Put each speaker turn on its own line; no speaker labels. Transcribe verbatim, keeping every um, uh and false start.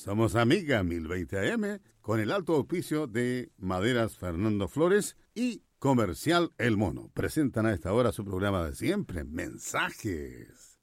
Somos Amiga mil veinte A M con el alto auspicio de Maderas Fernando Flores y Comercial El Mono. Presentan a esta hora su programa de siempre, Mensajes.